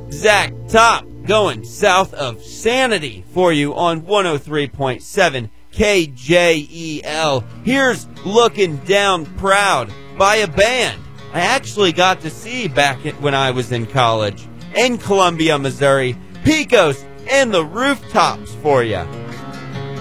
Zach Top going south of Sanity for you on 103.7 KJEL. Here's Looking Down Proud by a band I actually got to see back when I was in college in Columbia, Missouri. Pecos and the Rooftops for you.